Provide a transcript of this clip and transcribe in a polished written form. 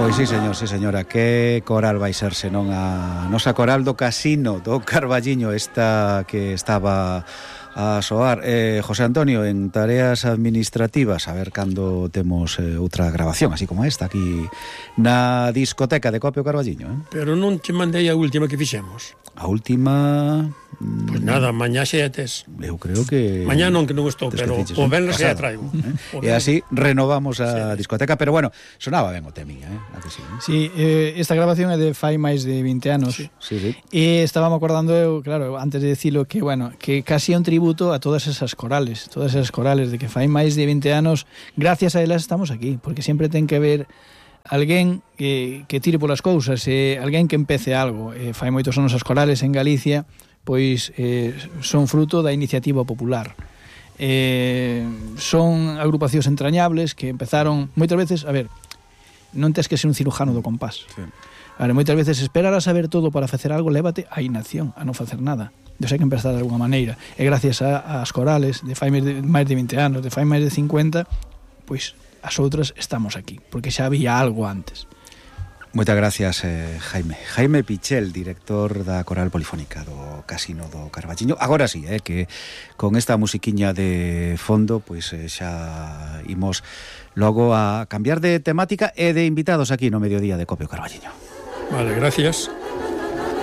Pois sí, señor, sí, señora. Que coral vai ser senón a nosa coral do Casino do Carballiño, esta que estaba a soar. José Antonio, en tareas administrativas, a ver cando temos outra grabación así como esta aquí na discoteca de Copio Carballiño, Pero non te mandei a última que fixemos. A última... Pois nada, mañá xa tes. Eu creo que... Mañá non, que non estou, pero o venres xa traigo. E así renovamos a discoteca, pero bueno, sonaba ben o temía, a que sí, Sí, esta grabación é de fai máis de 20 anos. Sí, sí. E estábamos acordando eu, claro, antes de dicilo, que, bueno, que casi é un tributo a todas esas corales de que fai máis de 20 anos, gracias a elas estamos aquí, porque sempre ten que haber alguén que tire polas cousas, alguén que empece algo. Fai moitos anos as corales en Galicia pois son fruto da iniciativa popular. Son agrupacións entrañables que empezaron moitas veces, a ver, non tes que ser un cirujano do compás. Sí. Vale, moitas veces esperar a saber todo para facer algo lévate a inacción, a non facer nada. Hai que empezar de alguna maneira. E gracias ás corales de fai máis de 20 anos, de fai máis de 50, pois as outras estamos aquí, porque xa había algo antes. Moitas gracias, Jaime. Jaime Pichel, director da Coral Polifónica do Casino do Carballiño. Agora sí, que con esta musiquiña de fondo, pois xa imos logo a cambiar de temática e de invitados aquí no mediodía de Copio Carballiño. Vale, gracias.